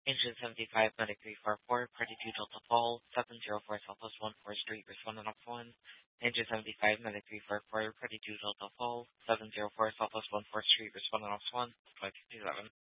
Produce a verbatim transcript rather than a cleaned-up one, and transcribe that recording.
Engine seventy-five, medic three four four, party two Delta Fall, seven zero four Southwest one four Street, responding up one. Engine seventy-five, medic three four four, party two Delta Fall, seven zero four Southwest one four Street, responding up one, five two seven.